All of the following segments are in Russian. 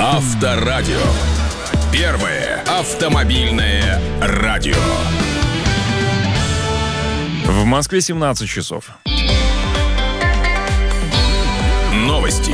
Авторадио. Первое автомобильное радио. В Москве 17 часов. Новости.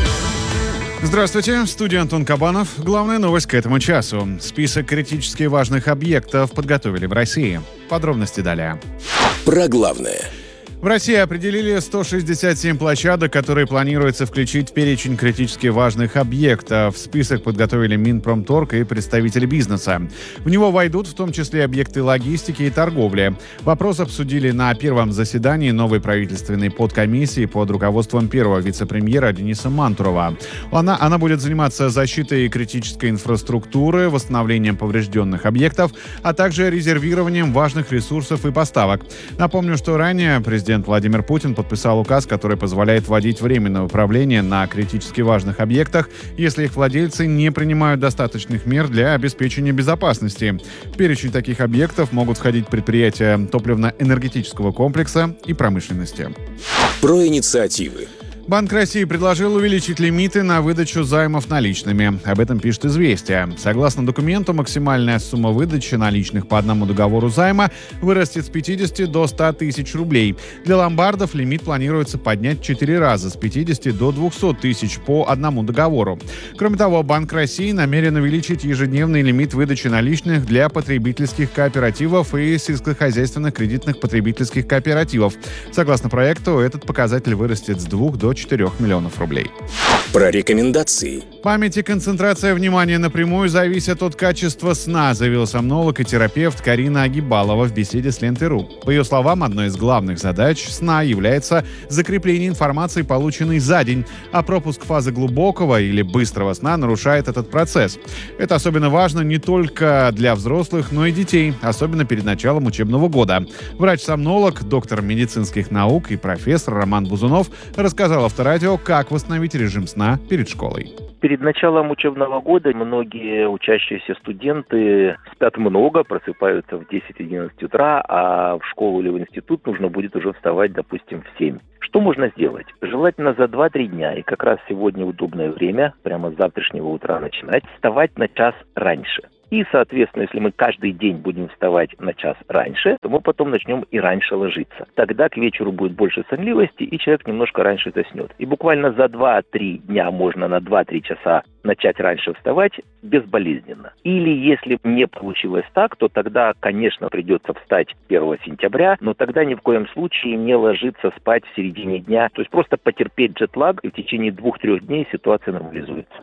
Здравствуйте, в студии Антон Кабанов. Главная новость к этому часу. Список критически важных объектов подготовили в России. Подробности далее. Про главное. В России определили 167 площадок, которые планируется включить в перечень критически важных объектов. Список подготовили Минпромторг и представители бизнеса. В него войдут в том числе объекты логистики и торговли. Вопрос обсудили на первом заседании новой правительственной подкомиссии под руководством первого вице-премьера Дениса Мантурова. Она будет заниматься защитой критической инфраструктуры, восстановлением поврежденных объектов, а также резервированием важных ресурсов и поставок. Напомню, что ранее президент Владимир Путин подписал указ, который позволяет вводить временное управление на критически важных объектах, если их владельцы не принимают достаточных мер для обеспечения безопасности. В перечень таких объектов могут входить предприятия топливно-энергетического комплекса и промышленности. Про инициативы. Банк России предложил увеличить лимиты на выдачу займов наличными. Об этом пишет «Известия». Согласно документу, максимальная сумма выдачи наличных по одному договору займа вырастет с 50 до 100 тысяч рублей. Для ломбардов лимит планируется поднять в 4 раза, с 50 до 200 тысяч по одному договору. Кроме того, Банк России намерен увеличить ежедневный лимит выдачи наличных для потребительских кооперативов и сельскохозяйственных кредитных потребительских кооперативов. Согласно проекту, этот показатель вырастет с 2 до 4 миллионов рублей. Про рекомендации. Память и концентрация внимания напрямую зависят от качества сна, заявил сомнолог и терапевт Карина Агибалова в беседе с Лентой.ру. По ее словам, одной из главных задач сна является закрепление информации, полученной за день, а пропуск фазы глубокого или быстрого сна нарушает этот процесс. Это особенно важно не только для взрослых, но и детей, особенно перед началом учебного года. Врач-сомнолог, доктор медицинских наук и профессор Роман Бузунов рассказал Авторадио, как восстановить режим сна перед школой. Перед началом учебного года многие учащиеся студенты спят много, просыпаются в 10-11 утра, а в школу или в институт нужно будет уже вставать, допустим, в 7. Что можно сделать? Желательно за 2-3 дня, и как раз сегодня удобное время, прямо с завтрашнего утра начинать, вставать на час раньше. И, соответственно, если мы каждый день будем вставать на час раньше, то мы потом начнем и раньше ложиться. Тогда к вечеру будет больше сонливости, и человек немножко раньше заснет. И буквально за 2-3 дня можно на 2-3 часа начать раньше вставать безболезненно. Или если не получилось так, то тогда, конечно, придется встать 1 сентября, но тогда ни в коем случае не ложиться спать в середине дня. То есть просто потерпеть джетлаг, и в течение 2-3 дней ситуация нормализуется.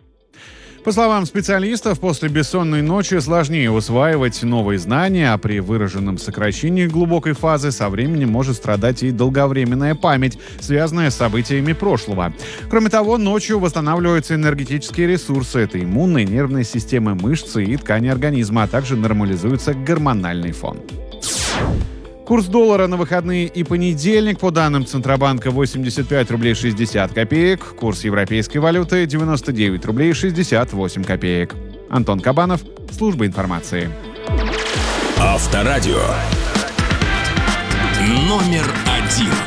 По словам специалистов, после бессонной ночи сложнее усваивать новые знания, а при выраженном сокращении глубокой фазы со временем может страдать и долговременная память, связанная с событиями прошлого. Кроме того, ночью восстанавливаются энергетические ресурсы. Это иммунная и нервная системы, мышцы и ткани организма, а также нормализуется гормональный фон. Курс доллара на выходные и понедельник, по данным Центробанка, 85 рублей 60 копеек. Курс европейской валюты 99 рублей 68 копеек. Антон Кабанов, служба информации. Авторадио. Номер 1.